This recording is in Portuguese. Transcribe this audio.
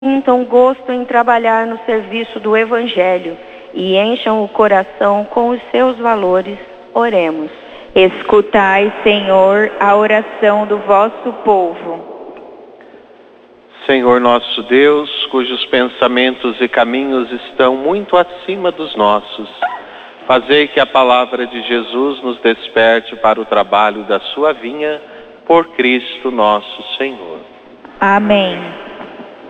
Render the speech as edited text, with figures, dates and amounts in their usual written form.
sintam gosto em trabalhar no serviço do Evangelho e encham o coração com os seus valores. Oremos. Escutai, Senhor, a oração do vosso povo. Senhor nosso Deus, cujos pensamentos e caminhos estão muito acima dos nossos, fazei que a palavra de Jesus nos desperte para o trabalho da sua vinha, por Cristo nosso Senhor. Amém.